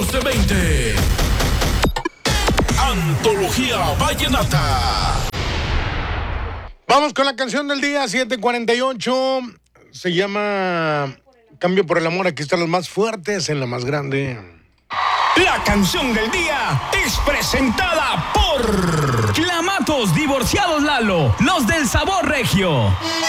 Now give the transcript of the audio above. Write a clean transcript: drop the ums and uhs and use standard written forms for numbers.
1220. Antología Vallenata. Vamos con la canción del día, 7:48. Se llama Cambio por el amor. Aquí están los más fuertes en la más grande. La canción del día es presentada por Clamatos Divorciados Lalo, los del sabor regio.